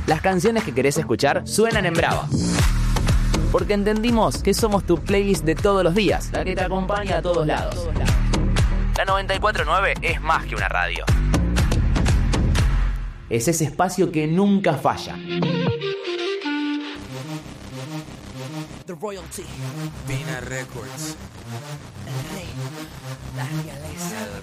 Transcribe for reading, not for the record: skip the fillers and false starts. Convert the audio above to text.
Las canciones que querés escuchar suenan en Brava. Porque entendimos que somos tu playlist de todos los días, la que te acompaña a todos lados. La 94.9 es más que una radio. Es ese espacio que nunca falla. The Royalty. Vina Records. El rey. La realeza. El